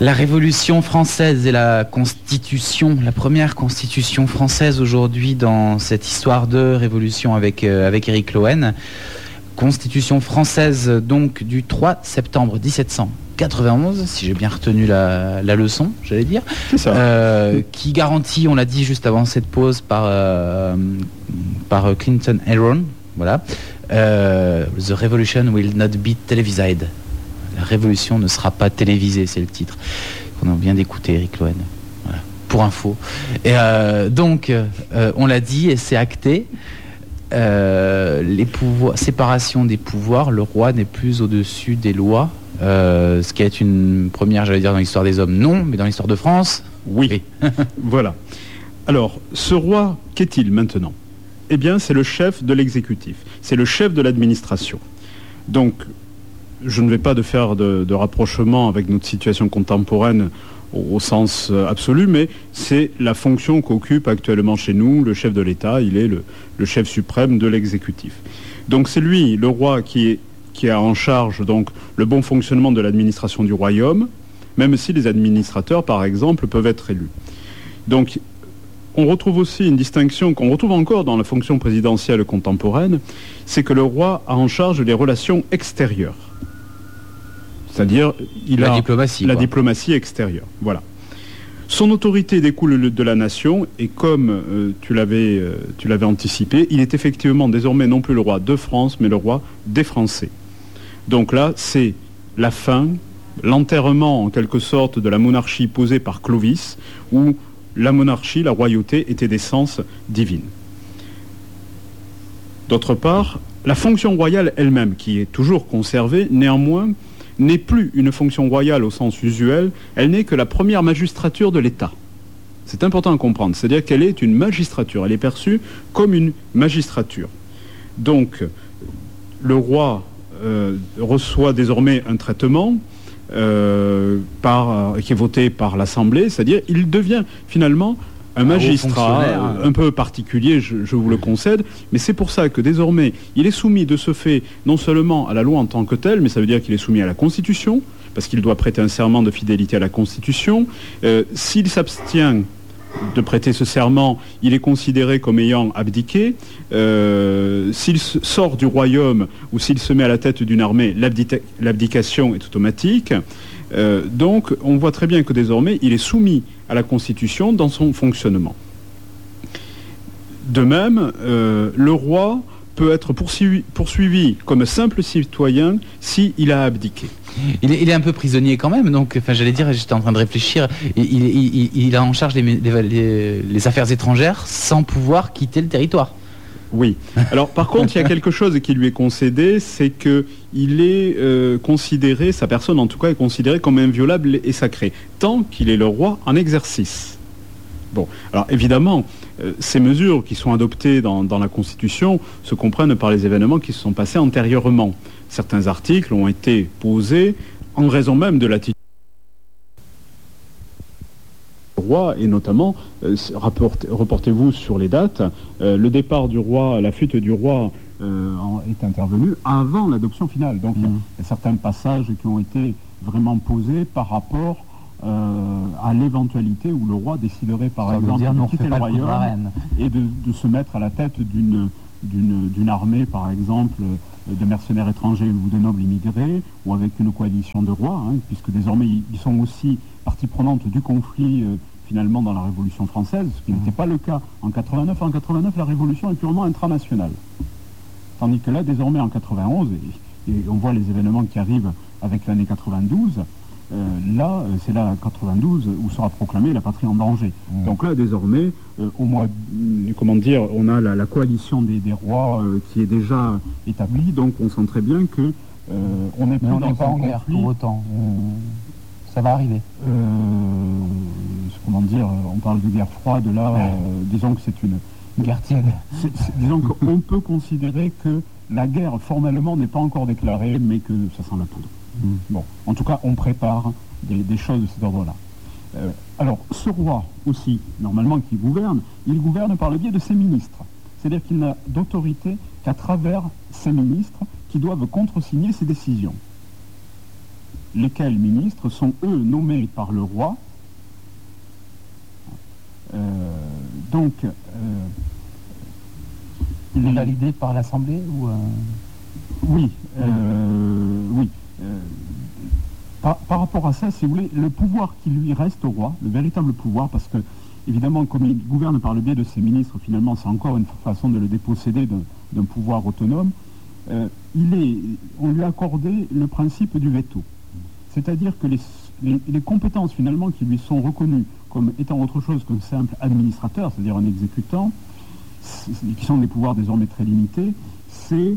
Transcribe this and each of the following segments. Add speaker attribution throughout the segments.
Speaker 1: La Révolution française et la Constitution, la première Constitution française aujourd'hui dans cette histoire de révolution avec Éric Lowen. Constitution française donc du 3 septembre 1791, si j'ai bien retenu la leçon, j'allais dire.
Speaker 2: C'est ça.
Speaker 1: Qui garantit, on l'a dit juste avant cette pause par Clinton Aaron, voilà. The Revolution will not be televised. La révolution ne sera pas télévisée, c'est le titre qu'on a bien d'écouter, Éric Lowen. Voilà, pour info. Et donc, on l'a dit et c'est acté. Les pouvoirs, séparation des pouvoirs, le roi n'est plus au-dessus des lois. Ce qui est une première, j'allais dire, dans l'histoire des hommes, non, mais dans l'histoire de France,
Speaker 2: oui. Voilà. Alors, ce roi, qu'est-il maintenant ? Eh bien, c'est le chef de l'exécutif. C'est le chef de l'administration. Donc, je ne vais pas faire de rapprochement avec notre situation contemporaine au sens absolu, mais c'est la fonction qu'occupe actuellement chez nous le chef de l'État. Il est le chef suprême de l'exécutif. Donc c'est lui, le roi, qui a en charge donc le bon fonctionnement de l'administration du royaume, même si les administrateurs, par exemple, peuvent être élus. Donc on retrouve aussi une distinction qu'on retrouve encore dans la fonction présidentielle contemporaine, c'est que le roi a en charge les relations extérieures. C'est-à-dire, la diplomatie extérieure. Voilà. Son autorité découle de la nation et comme tu l'avais anticipé, il est effectivement désormais non plus le roi de France, mais le roi des Français. Donc là, c'est la fin, l'enterrement en quelque sorte de la monarchie posée par Clovis, où la monarchie, la royauté, était d'essence divine. D'autre part, la fonction royale elle-même, qui est toujours conservée, néanmoins, n'est plus une fonction royale au sens usuel, elle n'est que la première magistrature de l'État. C'est important à comprendre, c'est-à-dire qu'elle est une magistrature, elle est perçue comme une magistrature. Donc, le roi reçoit désormais un traitement qui est voté par l'Assemblée, c'est-à-dire il devient finalement un magistrat un peu particulier, je vous le concède, mais c'est pour ça que désormais, il est soumis de ce fait non seulement à la loi en tant que telle, mais ça veut dire qu'il est soumis à la Constitution, parce qu'il doit prêter un serment de fidélité à la Constitution. S'il s'abstient de prêter ce serment, il est considéré comme ayant abdiqué. S'il sort du royaume ou s'il se met à la tête d'une armée, l'abdication est automatique. Donc, on voit très bien que désormais, il est soumis à la Constitution dans son fonctionnement. De même, le roi peut être poursuivi comme simple citoyen s'il a abdiqué.
Speaker 1: Il est un peu prisonnier quand même, donc j'allais dire, j'étais en train de réfléchir, il a en charge les affaires étrangères sans pouvoir quitter le territoire.
Speaker 2: Oui. Alors par contre, il y a quelque chose qui lui est concédé, c'est que il est considéré, sa personne en tout cas est considérée comme inviolable et sacrée, tant qu'il est le roi en exercice. Bon, alors évidemment, ces mesures qui sont adoptées dans la Constitution se comprennent par les événements qui se sont passés antérieurement. Certains articles ont été posés en raison même de l'attitude du roi, et notamment, reportez-vous sur les dates, le départ du roi, la fuite du roi est intervenue avant l'adoption finale. Donc il y a certains passages qui ont été vraiment posés par rapport à l'éventualité où le roi déciderait par exemple de quitter le royaume et de se mettre à la tête d'une armée, par exemple, de mercenaires étrangers ou de nobles immigrés, ou avec une coalition de rois, puisque désormais ils sont aussi partie prenante du conflit finalement dans la Révolution française, ce qui n'était pas le cas en 89. En 89, la Révolution est purement intranationale. Tandis que là, désormais en 91, et on voit les événements qui arrivent avec l'année 92, là, c'est la 92 où sera proclamée la patrie en danger. Donc là, désormais, on a la coalition des rois qui est déjà établie, donc on sent très bien que on n'est
Speaker 3: pas en guerre pour autant. Ça va arriver.
Speaker 2: On parle de guerre froide, là, disons que c'est une guerre tiède. Disons qu'on peut considérer que la guerre, formellement, n'est pas encore déclarée, mais que ça sent la poudre. Bon, en tout cas, on prépare des choses de cet ordre-là. Alors, ce roi aussi, normalement, qui gouverne, il gouverne par le biais de ses ministres. C'est-à-dire qu'il n'a d'autorité qu'à travers ses ministres qui doivent contresigner ses décisions. lesquels ministres sont eux nommés par le roi.
Speaker 3: Validé par l'Assemblée ou
Speaker 2: Oui, oui. Par rapport à ça, si vous voulez, le pouvoir qui lui reste au roi, le véritable pouvoir, parce que, évidemment, comme il gouverne par le biais de ses ministres, finalement, c'est encore une façon de le déposséder d'un pouvoir autonome, on lui a accordé le principe du veto. C'est-à-dire que les compétences, finalement, qui lui sont reconnues comme étant autre chose qu'un simple administrateur, c'est-à-dire un exécutant, qui sont des pouvoirs désormais très limités, c'est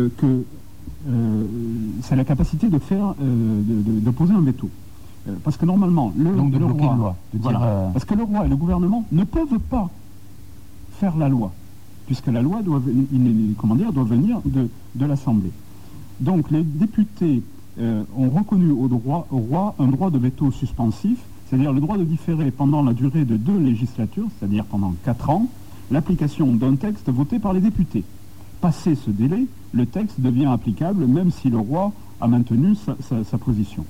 Speaker 2: c'est la capacité de faire, de poser un veto. Parce que normalement,
Speaker 3: donc de bloquer
Speaker 2: roi,
Speaker 3: une loi.
Speaker 2: Parce que le roi et le gouvernement ne peuvent pas faire la loi, puisque la loi doit venir de l'Assemblée. Donc les députés ont reconnu au roi un droit de veto suspensif, c'est-à-dire le droit de différer pendant la durée de 2 législatures, c'est-à-dire pendant 4 ans, l'application d'un texte voté par les députés. Passé ce délai, le texte devient applicable même si le roi a maintenu sa position.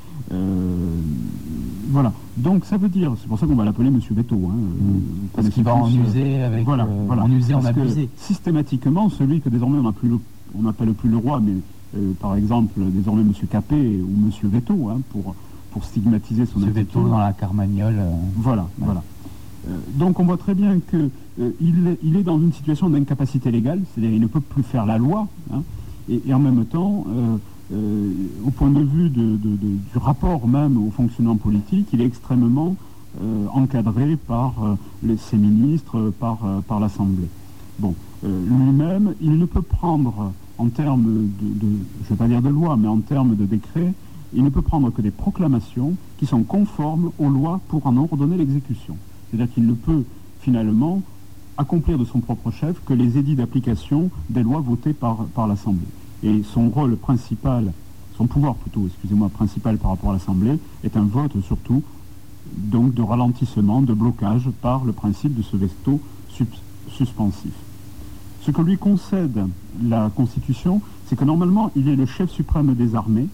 Speaker 2: Voilà. Donc ça veut dire, c'est pour ça qu'on va l'appeler Monsieur Veto.
Speaker 3: Parce qu'il va en user avec en user, en abuser.
Speaker 2: Systématiquement, celui que désormais on n'appelle plus le roi, mais par exemple désormais Monsieur Capet ou Monsieur Veto, pour stigmatiser son attitude.
Speaker 3: Veto dans la Carmagnole.
Speaker 2: Voilà. Donc on voit très bien qu'il est dans une situation d'incapacité légale, c'est-à-dire il ne peut plus faire la loi, et en même temps, au point de vue du rapport même au fonctionnement politique, il est extrêmement encadré par ses ministres, par l'Assemblée. Bon, lui-même, il ne peut prendre, en termes je ne vais pas dire de loi, mais en termes de décret, il ne peut prendre que des proclamations qui sont conformes aux lois pour en ordonner l'exécution. C'est-à-dire qu'il ne peut finalement accomplir de son propre chef que les édits d'application des lois votées par l'Assemblée. Et son rôle principal, son pouvoir plutôt, principal par rapport à l'Assemblée, est un vote surtout, donc de ralentissement, de blocage par le principe de ce veto suspensif. Ce que lui concède la Constitution, c'est que normalement, il est le chef suprême des armées.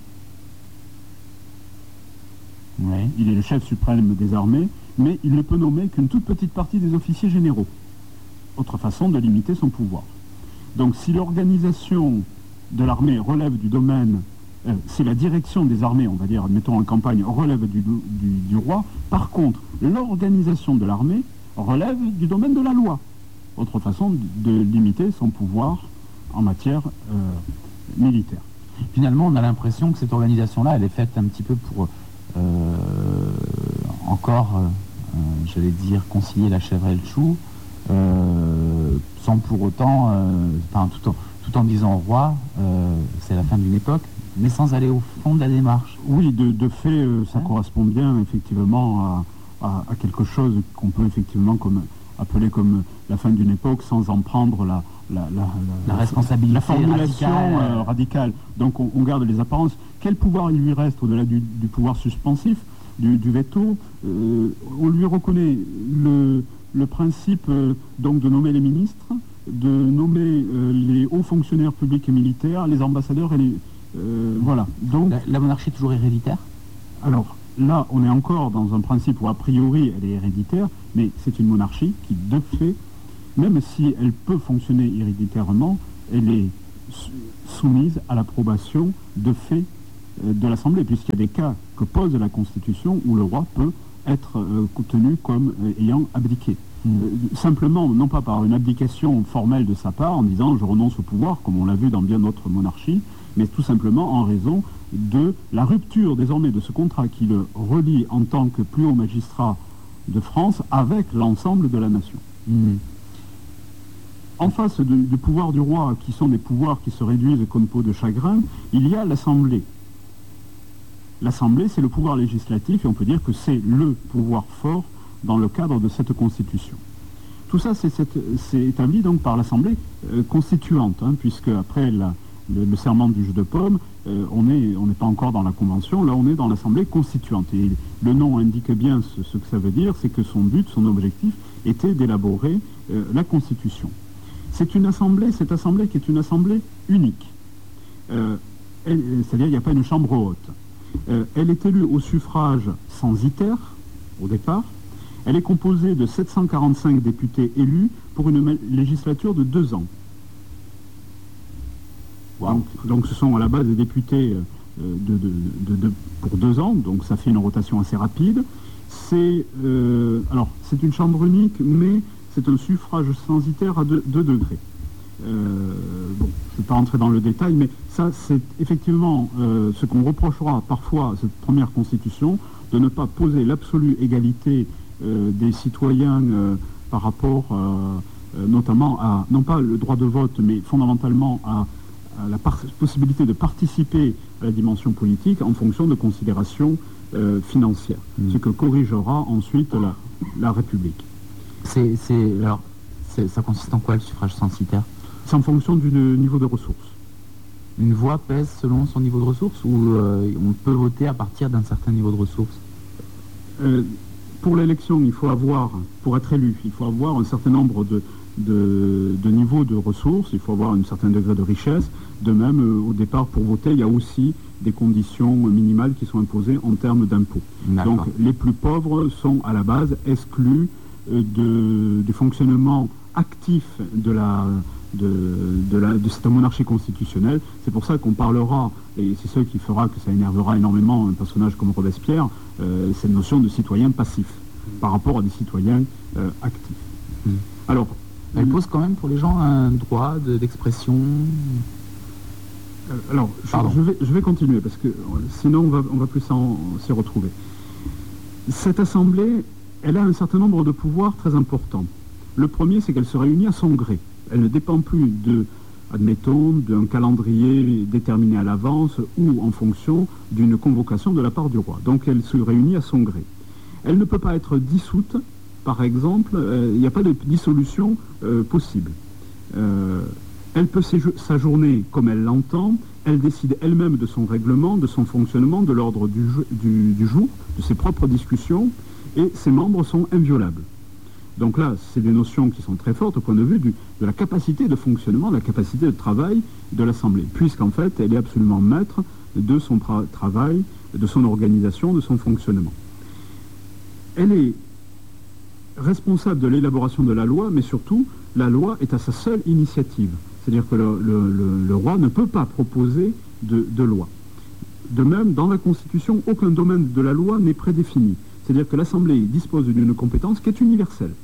Speaker 2: Oui, il est le chef suprême des armées, mais il ne peut nommer qu'une toute petite partie des officiers généraux. Autre façon de limiter son pouvoir. Donc si l'organisation de l'armée relève du domaine, si la direction des armées, on va dire, mettons en campagne, relève du roi, par contre, l'organisation de l'armée relève du domaine de la loi. Autre façon de limiter son pouvoir en matière militaire.
Speaker 3: Finalement, on a l'impression que cette organisation-là, elle est faite un petit peu pour j'allais dire, concilier la chèvre et le chou, sans pour autant, tout en disant au roi, c'est la fin d'une époque, mais sans aller au fond de la démarche.
Speaker 2: Oui, de fait, ça correspond bien effectivement à quelque chose qu'on peut effectivement appeler comme la fin d'une époque, sans en prendre la
Speaker 3: responsabilité,
Speaker 2: la formulation radicale. Donc on garde les apparences. Quel pouvoir il lui reste au-delà du pouvoir suspensif, du veto? On lui reconnaît le principe donc de nommer les ministres, de nommer les hauts fonctionnaires publics et militaires, les ambassadeurs et les... voilà. Donc,
Speaker 3: la monarchie est toujours héréditaire?
Speaker 2: Alors, là, on est encore dans un principe où, a priori, elle est héréditaire, mais c'est une monarchie qui, de fait, même si elle peut fonctionner héréditairement, elle est soumise à l'approbation de fait de l'Assemblée, puisqu'il y a des cas que pose la Constitution où le roi peut être tenu comme ayant abdiqué. Simplement, non pas par une abdication formelle de sa part, en disant « je renonce au pouvoir », comme on l'a vu dans bien d'autres monarchies, mais tout simplement en raison de la rupture désormais de ce contrat qui le relie en tant que plus haut magistrat de France avec l'ensemble de la nation. En face du pouvoir du roi, qui sont des pouvoirs qui se réduisent comme peau de chagrin, il y a l'Assemblée. L'Assemblée, c'est le pouvoir législatif, et on peut dire que c'est le pouvoir fort dans le cadre de cette Constitution. Tout ça, c'est établi donc par l'Assemblée constituante, puisque après le serment du jeu de paume, on n'est pas encore dans la Convention, là on est dans l'Assemblée constituante. Et le nom indique bien ce que ça veut dire, c'est que son but, son objectif, était d'élaborer la Constitution. C'est une assemblée, cette assemblée qui est une assemblée unique. C'est-à-dire qu'il n'y a pas une chambre haute. Elle est élue au suffrage censitaire, au départ. Elle est composée de 745 députés élus pour une législature de 2 ans. Wow. Donc ce sont à la base des députés pour 2 ans, donc ça fait une rotation assez rapide. C'est une chambre unique, mais c'est un suffrage censitaire à 2 degrés. Je ne vais pas rentrer dans le détail, mais ça c'est effectivement ce qu'on reprochera parfois à cette première constitution, de ne pas poser l'absolue égalité des citoyens par rapport notamment à, non pas le droit de vote, mais fondamentalement à la possibilité de participer à la dimension politique en fonction de considérations financières, ce que corrigera ensuite la République.
Speaker 3: Ça consiste en quoi le suffrage censitaire?
Speaker 2: C'est en fonction du niveau de ressources.
Speaker 3: Une voix pèse selon son niveau de ressources ou on peut voter à partir d'un certain niveau de ressources?
Speaker 2: Pour l'élection, pour être élu, il faut avoir un certain nombre de niveaux de ressources, il faut avoir un certain degré de richesse. De même, au départ, pour voter, il y a aussi des conditions minimales qui sont imposées en termes d'impôts. Donc les plus pauvres sont à la base exclus du fonctionnement actif de cette monarchie constitutionnelle. C'est pour ça qu'on parlera, et c'est ce qui fera que ça énervera énormément un personnage comme Robespierre, cette notion de citoyen passif par rapport à des citoyens actifs. Alors,
Speaker 3: elle pose quand même pour les gens un droit d'expression.
Speaker 2: Alors, je vais continuer parce que sinon on va plus s'y retrouver. Cette assemblée, elle a un certain nombre de pouvoirs très importants. Le premier, c'est qu'elle se réunit à son gré. Elle ne dépend plus admettons, d'un calendrier déterminé à l'avance ou en fonction d'une convocation de la part du roi. Donc elle se réunit à son gré. Elle ne peut pas être dissoute, par exemple, il n'y a pas de dissolution possible. Elle peut s'ajourner comme elle l'entend, elle décide elle-même de son règlement, de son fonctionnement, de l'ordre du jour, de ses propres discussions, et ses membres sont inviolables. Donc là, c'est des notions qui sont très fortes au point de vue de la capacité de fonctionnement, de la capacité de travail de l'Assemblée, puisqu'en fait, elle est absolument maître de son travail, de son organisation, de son fonctionnement. Elle est responsable de l'élaboration de la loi, mais surtout, la loi est à sa seule initiative. C'est-à-dire que le roi ne peut pas proposer de loi. De même, dans la Constitution, aucun domaine de la loi n'est prédéfini. C'est-à-dire que l'Assemblée dispose d'une compétence qui est universelle.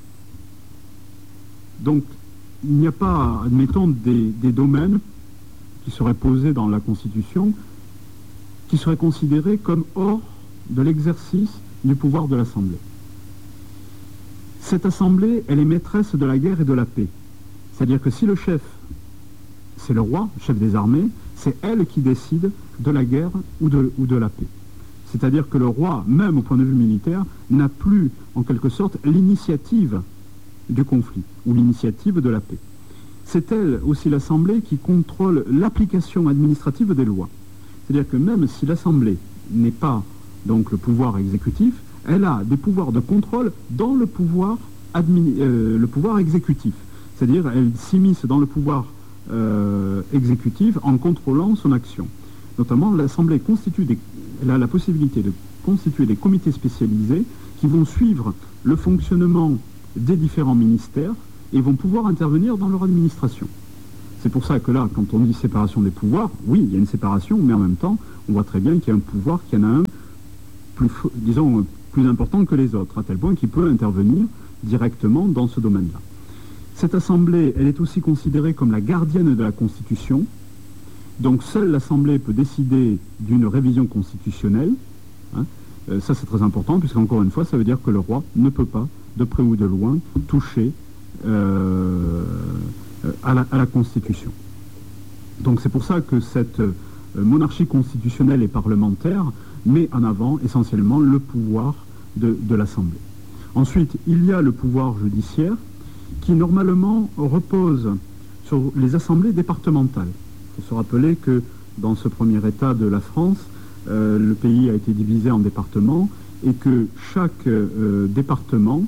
Speaker 2: Donc, il n'y a pas, admettons, des domaines qui seraient posés dans la Constitution qui seraient considérés comme hors de l'exercice du pouvoir de l'Assemblée. Cette Assemblée, elle est maîtresse de la guerre et de la paix. C'est-à-dire que si le chef, c'est le roi, chef des armées, c'est elle qui décide de la guerre ou de la paix. C'est-à-dire que le roi, même au point de vue militaire, n'a plus, en quelque sorte, l'initiative du conflit ou l'initiative de la paix. C'est elle aussi l'Assemblée qui contrôle l'application administrative des lois. C'est-à-dire que même si l'Assemblée n'est pas donc le pouvoir exécutif, elle a des pouvoirs de contrôle dans le pouvoir exécutif. C'est-à-dire elle s'immisce dans le pouvoir exécutif en contrôlant son action. Notamment, l'Assemblée elle a la possibilité de constituer des comités spécialisés qui vont suivre le fonctionnement des différents ministères et vont pouvoir intervenir dans leur administration. C'est pour ça que là, quand on dit séparation des pouvoirs, oui, il y a une séparation, mais en même temps, on voit très bien qu'il y a un pouvoir qui en a un plus important que les autres, à tel point qu'il peut intervenir directement dans ce domaine-là. Cette Assemblée, elle est aussi considérée comme la gardienne de la Constitution. Donc seule l'Assemblée peut décider d'une révision constitutionnelle. Ça c'est très important, puisqu'encore une fois, ça veut dire que le roi ne peut pas, de près ou de loin, toucher à la Constitution. Donc c'est pour ça que cette monarchie constitutionnelle et parlementaire met en avant essentiellement le pouvoir de l'Assemblée. Ensuite, il y a le pouvoir judiciaire qui normalement repose sur les assemblées départementales. Il faut se rappeler que dans ce premier état de la France, le pays a été divisé en départements et que chaque département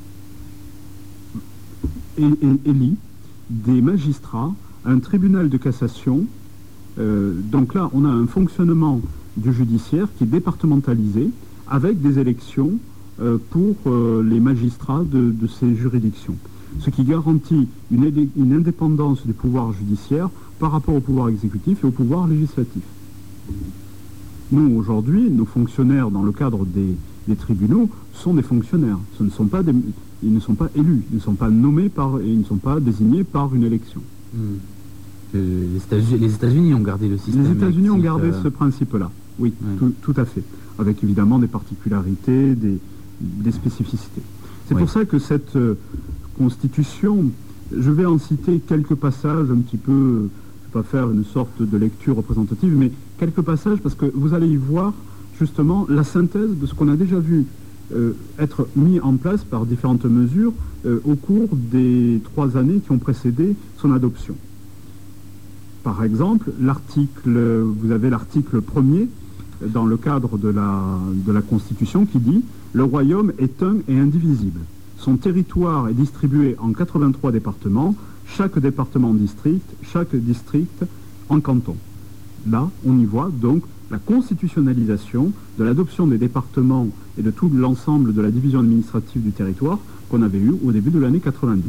Speaker 2: élit des magistrats, un tribunal de cassation. Donc là, on a un fonctionnement du judiciaire qui est départementalisé avec des élections pour les magistrats de ces juridictions. Ce qui garantit une indépendance du pouvoir judiciaire par rapport au pouvoir exécutif et au pouvoir législatif. Nous, aujourd'hui, nos fonctionnaires dans le cadre des tribunaux sont des fonctionnaires. Ils ne sont pas élus, ils ne sont pas nommés et ils ne sont pas désignés par une élection.
Speaker 3: Les États-Unis ont gardé le système.
Speaker 2: Les États-Unis ont gardé ce principe-là, oui, tout à fait, avec évidemment des particularités, des spécificités. C'est pour ça que cette Constitution, je vais en citer quelques passages un petit peu, je ne vais pas faire une sorte de lecture représentative, mais quelques passages parce que vous allez y voir justement la synthèse de ce qu'on a déjà vu être mis en place par différentes mesures au cours des 3 années qui ont précédé son adoption. Par exemple, vous avez l'article 1er dans le cadre de la Constitution qui dit « Le royaume est un et indivisible. Son territoire est distribué en 83 départements, chaque département en district, chaque district en canton. » Là, on y voit donc la constitutionnalisation de l'adoption des départements et de tout l'ensemble de la division administrative du territoire qu'on avait eu au début de l'année 90.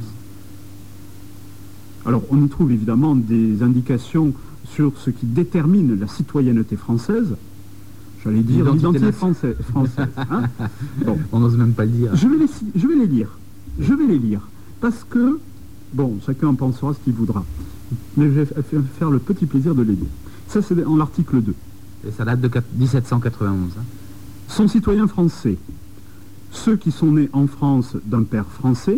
Speaker 2: Alors, on y trouve évidemment des indications sur ce qui détermine la citoyenneté française. J'allais dire l'identité française. Hein, bon.
Speaker 3: On n'ose même pas le dire.
Speaker 2: Je vais les lire. Je vais les lire. Parce que, bon, chacun en pensera ce qu'il voudra. Mais je vais faire le petit plaisir de les lire. Ça, c'est en l'article 2.
Speaker 3: Et ça date de 1791. Hein.
Speaker 2: Sont citoyens français ceux qui sont nés en France d'un père français,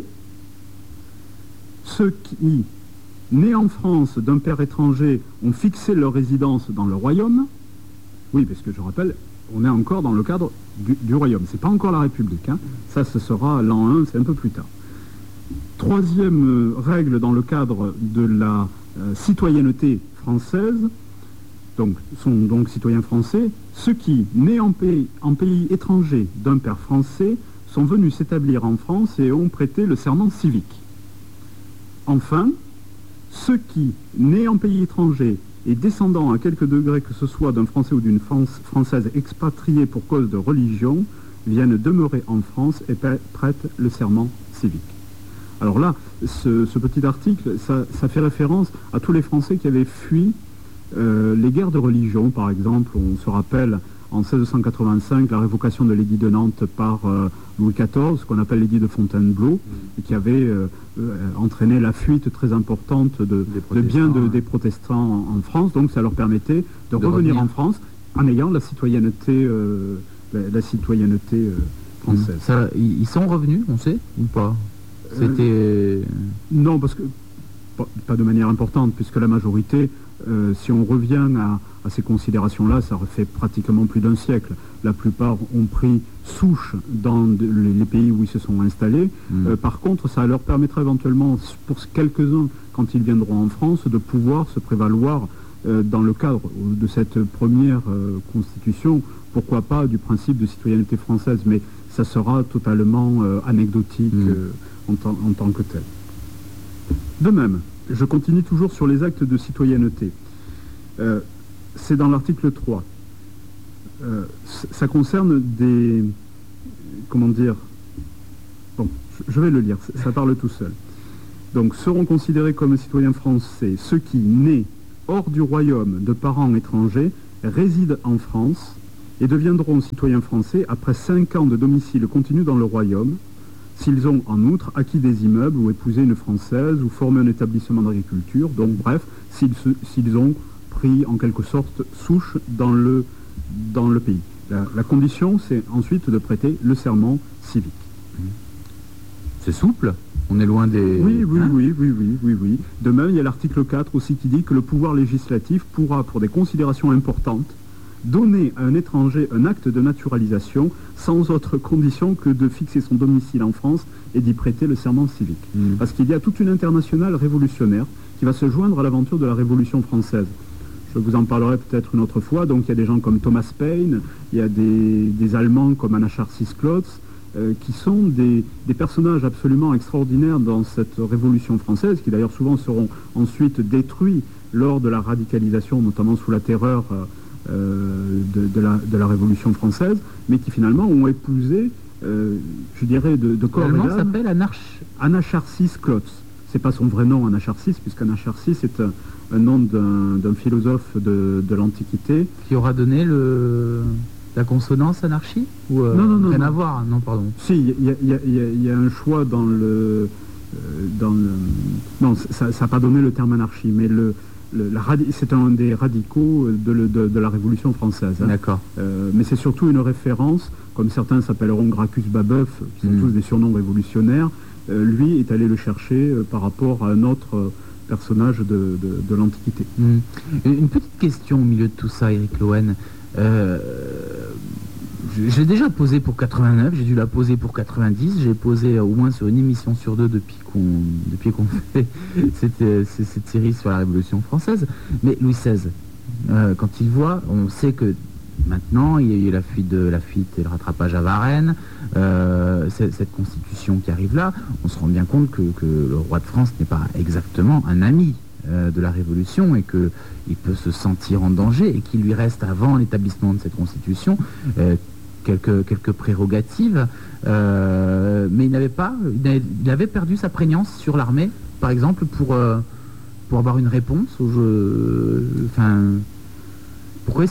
Speaker 2: ceux qui, nés en France d'un père étranger, ont fixé leur résidence dans le royaume. Oui, parce que je rappelle, on est encore dans le cadre du royaume. C'est pas encore la République. Hein. Ça, ce sera l'an 1, c'est un peu plus tard. Troisième règle dans le cadre de la citoyenneté française, sont donc citoyens français, ceux qui, nés en pays étranger d'un père français, sont venus s'établir en France et ont prêté le serment civique. Enfin, ceux qui, nés en pays étranger et descendants à quelque degré que ce soit d'un Français ou d'une Française expatriée pour cause de religion, viennent demeurer en France et prêtent le serment civique. Alors là, ce petit article, ça fait référence à tous les Français qui avaient fui les guerres de religion, par exemple. On se rappelle en 1685 la révocation de l'édit de Nantes par Louis XIV, ce qu'on appelle l'édit de Fontainebleau, et qui avait entraîné la fuite très importante de biens des protestants en France. Donc ça leur permettait de revenir en France en ayant la citoyenneté, française.
Speaker 3: Ça, ils sont revenus, on sait, ou pas? C'était...
Speaker 2: Non, parce que pas de manière importante, puisque la majorité, si on revient à ces considérations-là, ça fait pratiquement plus d'un siècle. La plupart ont pris souche dans les pays où ils se sont installés. Par contre, ça leur permettra éventuellement, pour quelques-uns, quand ils viendront en France, de pouvoir se prévaloir dans le cadre de cette première constitution, pourquoi pas du principe de citoyenneté française, mais ça sera totalement anecdotique en tant que tel. De même, je continue toujours sur les actes de citoyenneté. C'est dans l'article 3. Ça concerne des... Comment dire? Bon, je vais le lire, ça parle tout seul. Donc, seront considérés comme citoyens français ceux qui, nés hors du royaume de parents étrangers, résident en France et deviendront citoyens français après 5 ans de domicile continu dans le royaume, s'ils ont en outre acquis des immeubles ou épousé une Française ou formé un établissement d'agriculture, donc bref, s'ils ont pris en quelque sorte souche dans le pays. La condition, c'est ensuite de prêter le serment civique.
Speaker 3: C'est souple? On est loin des...
Speaker 2: Oui. De même, il y a l'article 4 aussi qui dit que le pouvoir législatif pourra, pour des considérations importantes, donner à un étranger un acte de naturalisation sans autre condition que de fixer son domicile en France et d'y prêter le serment civique. Parce qu'il y a toute une internationale révolutionnaire qui va se joindre à l'aventure de la Révolution française. Je vous en parlerai peut-être une autre fois. Donc il y a des gens comme Thomas Paine, il y a des Allemands comme Anachar Klotz, qui sont des personnages absolument extraordinaires dans cette Révolution française, qui d'ailleurs souvent seront ensuite détruits lors de la radicalisation, notamment sous la terreur de la Révolution française, mais qui finalement ont épousé, je dirais, de corps et
Speaker 1: L'allemand
Speaker 2: d'âme,
Speaker 1: s'appelle
Speaker 2: Anacharsis Klotz. C'est pas son vrai nom, Anacharsis, puisqu'Anacharsis est un nom d'un philosophe de l'Antiquité.
Speaker 1: qui aura donné la consonance anarchie ou
Speaker 2: Non,
Speaker 1: rien
Speaker 2: non.
Speaker 1: à voir, non pardon.
Speaker 2: Si, il y a un choix dans le... non, ça n'a pas donné le terme anarchie, mais c'est un des radicaux de la Révolution française. Hein.
Speaker 1: D'accord.
Speaker 2: Mais c'est surtout une référence, comme certains s'appelleront Gracchus Babeuf, qui sont tous des surnoms révolutionnaires. Lui est allé le chercher par rapport à un autre personnage de l'Antiquité.
Speaker 1: Une petite question au milieu de tout ça, Eric Lowen. Je l'ai déjà posé pour 89, j'ai dû la poser pour 90, j'ai posé au moins sur une émission sur deux depuis qu'on fait cette série sur la Révolution française. Mais Louis XVI, quand il voit, on sait que maintenant il y a eu la fuite et le rattrapage à Varennes, cette constitution qui arrive là, on se rend bien compte que le roi de France n'est pas exactement un ami de la Révolution et qu'il peut se sentir en danger et qu'il lui reste avant l'établissement de cette constitution quelques prérogatives, mais il avait perdu sa prégnance sur l'armée, par exemple, pour avoir une réponse au jeu. Enfin, pourquoi est-ce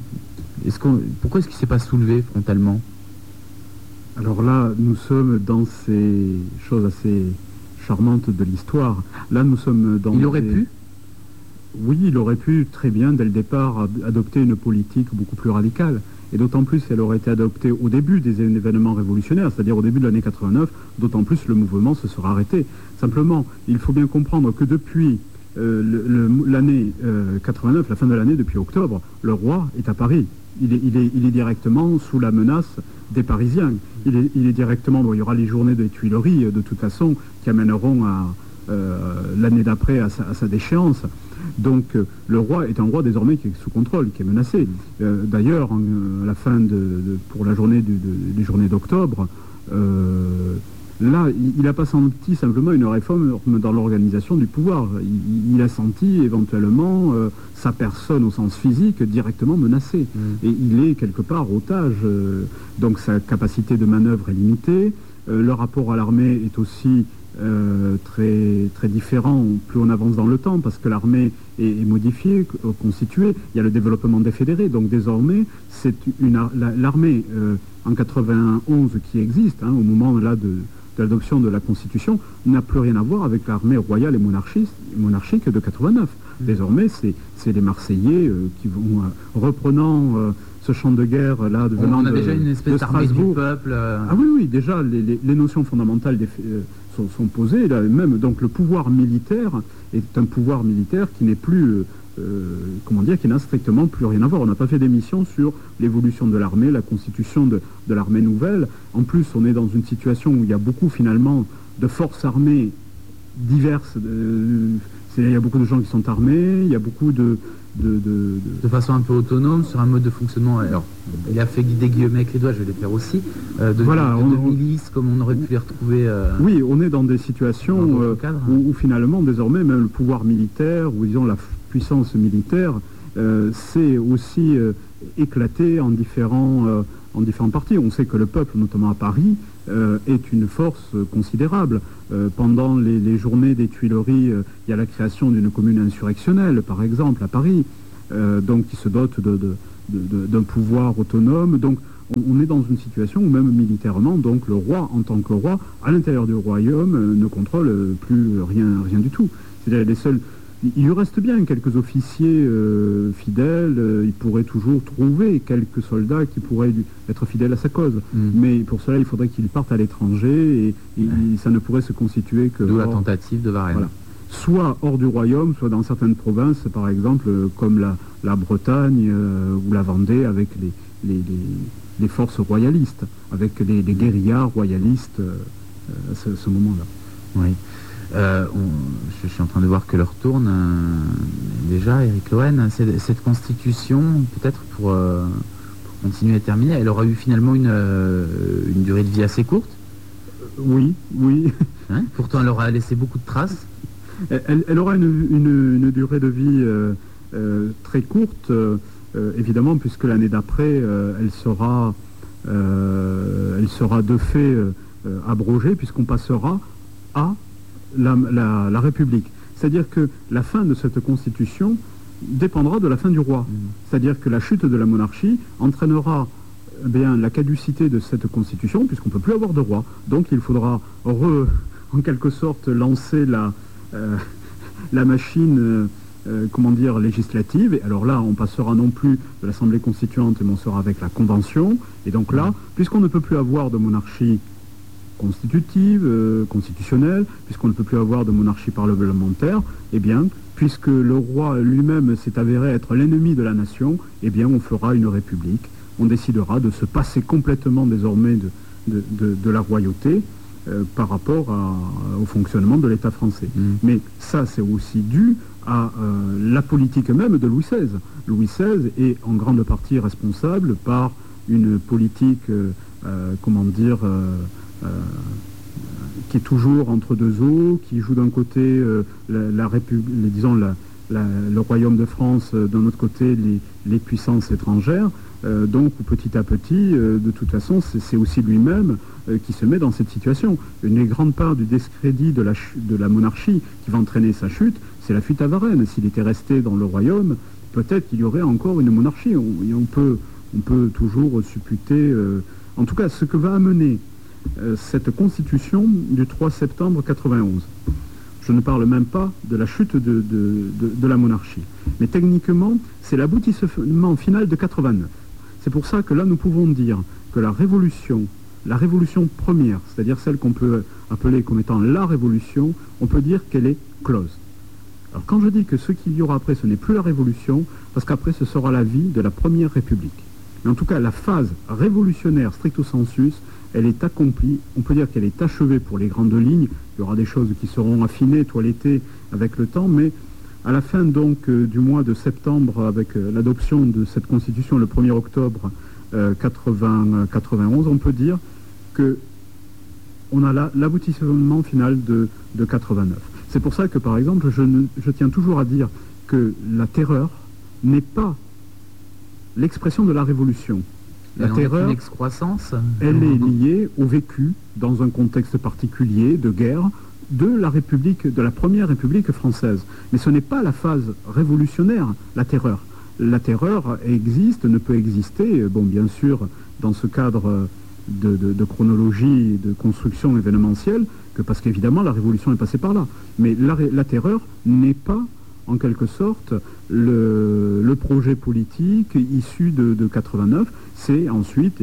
Speaker 1: qu'il s'est pas soulevé frontalement?
Speaker 2: Alors là, nous sommes dans ces choses assez charmantes de l'histoire. Là, nous sommes dans...
Speaker 1: Il aurait pu?
Speaker 2: Oui, il aurait pu très bien, dès le départ, adopter une politique beaucoup plus radicale. Et d'autant plus, elle aurait été adoptée au début des événements révolutionnaires, c'est-à-dire au début de l'année 89, d'autant plus le mouvement se sera arrêté. Simplement, il faut bien comprendre que depuis l'année 89, la fin de l'année, depuis octobre, le roi est à Paris. Il est directement sous la menace des Parisiens. Il est directement, bon, il y aura les journées des Tuileries, de toute façon, qui amèneront l'année d'après à sa déchéance. Donc le roi est un roi désormais qui est sous contrôle, qui est menacé. D'ailleurs, à la fin pour la journée des journées d'octobre, là, il n'a pas senti simplement une réforme dans l'organisation du pouvoir. Il a senti éventuellement sa personne au sens physique directement menacée. Et il est quelque part otage. Donc sa capacité de manœuvre est limitée. Le rapport à l'armée est aussi très, très différent plus on avance dans le temps, parce que l'armée est modifiée, constituée. Il y a le développement des fédérés. Donc désormais, c'est l'armée en 91 qui existe, hein, au moment là de l'adoption de la Constitution, n'a plus rien à voir avec l'armée royale et monarchique de 89. Désormais, c'est les Marseillais qui vont, reprenant ce champ de guerre là,
Speaker 1: On a déjà une espèce d'armée du peuple.
Speaker 2: Ah oui, déjà, les notions fondamentales sont posées. Là, même, donc le pouvoir militaire est un pouvoir militaire qui n'est plus... qui n'a strictement plus rien à voir. On n'a pas fait d'émission sur l'évolution de l'armée, la constitution de l'armée nouvelle. En plus, on est dans une situation où il y a beaucoup finalement de forces armées diverses. Il y a beaucoup de gens qui sont armés, il y a beaucoup de
Speaker 1: façon un peu autonome, sur un mode de fonctionnement. Alors, il a fait des guillemets avec les doigts, je vais les faire aussi. De milices, comme on aurait pu les retrouver.
Speaker 2: Oui, on est dans des situations où finalement, désormais, même le pouvoir militaire, ou disons la puissance militaire, c'est aussi éclaté en différents parties. On sait que le peuple, notamment à Paris, est une force considérable. Pendant les journées des Tuileries, il y a la création d'une commune insurrectionnelle, par exemple, à Paris, donc qui se dote d'un pouvoir autonome. Donc on est dans une situation où même militairement, donc le roi, en tant que roi, à l'intérieur du royaume, ne contrôle plus rien du tout. C'est-à-dire les seuls... Il lui reste bien quelques officiers fidèles, il pourrait toujours trouver quelques soldats qui pourraient être fidèles à sa cause. Mais pour cela, il faudrait qu'ils partent à l'étranger et ça ne pourrait se constituer que...
Speaker 1: D'où la tentative de Varennes.
Speaker 2: Voilà. Soit hors du royaume, soit dans certaines provinces, par exemple, comme la Bretagne ou la Vendée, avec les forces royalistes, avec les guérillas royalistes à ce moment-là.
Speaker 1: Oui. Je suis en train de voir que l'heure tourne déjà, Eric Lowen. Cette constitution, peut-être pour continuer à terminer, elle aura eu finalement une durée de vie assez courte.
Speaker 2: Oui.
Speaker 1: Hein, pourtant, elle aura laissé beaucoup de traces.
Speaker 2: Elle aura une durée de vie très courte. évidemment, puisque l'année d'après, elle sera de fait abrogée, puisqu'on passera à la République. C'est-à-dire que la fin de cette constitution dépendra de la fin du roi. C'est-à-dire que la chute de la monarchie entraînera la caducité de cette constitution, puisqu'on ne peut plus avoir de roi. Donc il faudra en quelque sorte lancer la machine législative. Et alors là, on passera non plus de l'Assemblée constituante, mais on sera avec la Convention. Et donc là, puisqu'on ne peut plus avoir de monarchie constitutive, constitutionnelle, puisqu'on ne peut plus avoir de monarchie parlementaire, eh bien, puisque le roi lui-même s'est avéré être l'ennemi de la nation, eh bien, on fera une république. On décidera de se passer complètement désormais de la royauté par rapport au fonctionnement de l'État français. Mais ça, c'est aussi dû à la politique même de Louis XVI. Louis XVI est en grande partie responsable par une politique, qui est toujours entre deux eaux, qui joue d'un côté le royaume de France, d'un autre côté les puissances étrangères. Donc petit à petit, de toute façon, c'est aussi lui-même qui se met dans cette situation. Une grande part du discrédit de la monarchie qui va entraîner sa chute, c'est la fuite à Varennes. S'il était resté dans le royaume, peut-être qu'il y aurait encore une monarchie. On peut toujours supputer, en tout cas, ce que va amener cette constitution du 3 septembre 91. Je ne parle même pas de la chute de la monarchie. Mais techniquement, c'est l'aboutissement final de 89. C'est pour ça que là, nous pouvons dire que la révolution première, c'est-à-dire celle qu'on peut appeler comme étant la révolution, on peut dire qu'elle est close. Alors quand je dis que ce qu'il y aura après, ce n'est plus la révolution, parce qu'après, ce sera la vie de la première république. Mais en tout cas, la phase révolutionnaire stricto sensus, elle est accomplie, on peut dire qu'elle est achevée pour les grandes lignes. Il y aura des choses qui seront affinées, toilettées avec le temps, mais à la fin donc du mois de septembre, avec l'adoption de cette constitution le 1er octobre 91, on peut dire que on a là l'aboutissement final de 89. C'est pour ça que, par exemple, je tiens toujours à dire que la terreur n'est pas l'expression de la révolution. La terreur,
Speaker 1: excroissance,
Speaker 2: elle est liée au vécu, dans un contexte particulier de guerre, de la première République française. Mais ce n'est pas la phase révolutionnaire, la terreur. La terreur existe, ne peut exister, bien sûr, dans ce cadre de chronologie, de construction événementielle, que parce qu'évidemment la révolution est passée par là. Mais la terreur n'est pas, en quelque sorte, le projet politique issu de 89, c'est ensuite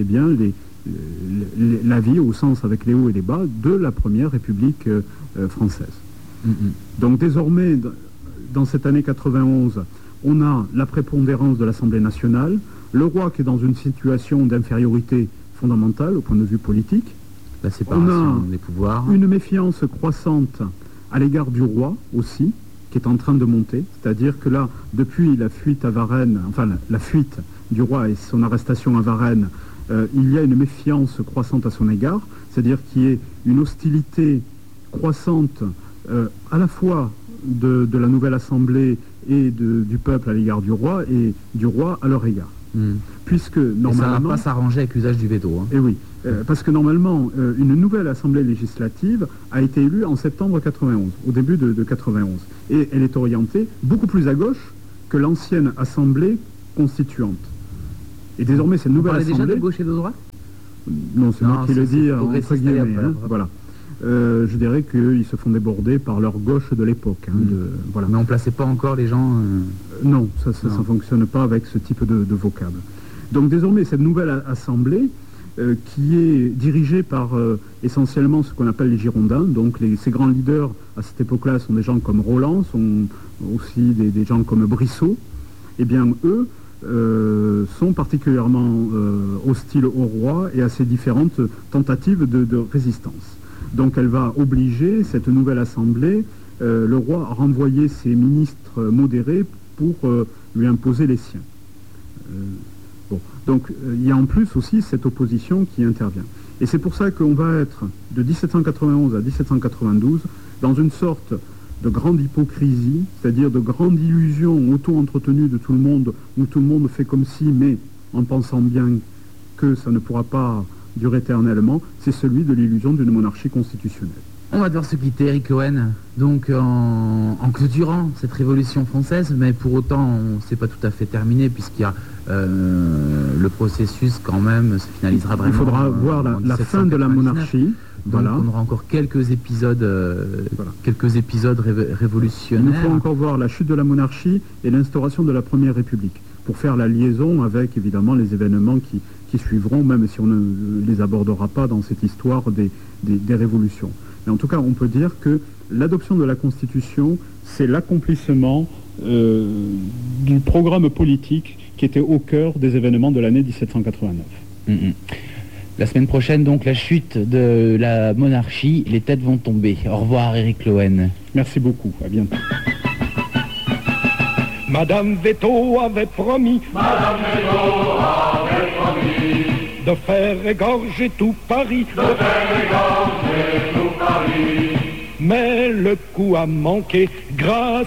Speaker 2: la vie au sens avec les hauts et les bas de la première République française. Donc désormais, dans cette année 91, on a la prépondérance de l'Assemblée nationale, le roi qui est dans une situation d'infériorité fondamentale au point de vue politique.
Speaker 1: La séparation des pouvoirs.
Speaker 2: Une méfiance croissante à l'égard du roi aussi, qui est en train de monter, c'est-à-dire que là, depuis la fuite à Varennes, enfin la fuite du roi et son arrestation à Varennes, il y a une méfiance croissante à son égard, c'est-à-dire qu'il y ait une hostilité croissante à la fois de la nouvelle assemblée et du peuple à l'égard du roi et du roi à leur égard. Puisque normalement,
Speaker 1: et ça ne va pas s'arranger avec l'usage du veto.
Speaker 2: Et oui, parce que normalement, une nouvelle assemblée législative a été élue en septembre 91, au début de 91. Et elle est orientée beaucoup plus à gauche que l'ancienne assemblée constituante. Et désormais, cette nouvelle assemblée...
Speaker 1: Vous parlez déjà de gauche et de droite?
Speaker 2: Non, c'est moi qui le dis, entre guillemets. Voilà. Je dirais qu'ils se font déborder par leur gauche de l'époque. Voilà.
Speaker 1: Mais on ne plaçait pas encore les gens...
Speaker 2: Non, ça ne fonctionne pas avec ce type de vocable. Donc désormais, cette nouvelle assemblée, qui est dirigée par essentiellement ce qu'on appelle les Girondins, donc ces grands leaders à cette époque-là sont des gens comme Roland, sont aussi des gens comme Brissot, eh bien eux sont particulièrement hostiles au roi et à ses différentes tentatives de résistance. Donc elle va obliger cette nouvelle assemblée, le roi, à renvoyer ses ministres modérés pour lui imposer les siens. Donc il y a en plus aussi cette opposition qui intervient. Et c'est pour ça qu'on va être de 1791 à 1792 dans une sorte grande hypocrisie, c'est-à-dire de grande illusion auto-entretenue de tout le monde, où tout le monde fait comme si, mais en pensant bien que ça ne pourra pas durer éternellement, c'est celui de l'illusion d'une monarchie constitutionnelle.
Speaker 3: On va devoir se quitter, Eric Lowen, donc en clôturant cette révolution française, mais pour autant, c'est pas tout à fait terminé, puisqu'il y a le processus quand même se finalisera vraiment.
Speaker 2: Il faudra voir la fin de la monarchie.
Speaker 3: Donc on aura encore quelques épisodes, révolutionnaires.
Speaker 2: Il nous faut encore voir la chute de la monarchie et l'instauration de la Première République, pour faire la liaison avec évidemment les événements qui suivront, même si on ne les abordera pas dans cette histoire des révolutions. Mais en tout cas, on peut dire que l'adoption de la Constitution, c'est l'accomplissement du programme politique qui était au cœur des événements de l'année 1789.
Speaker 1: La semaine prochaine, donc, la chute de la monarchie, les têtes vont tomber. Au revoir, Eric Lowen.
Speaker 2: Merci beaucoup, à bientôt.
Speaker 4: Madame Veto avait promis, de faire égorger tout Paris, mais le coup a manqué grâce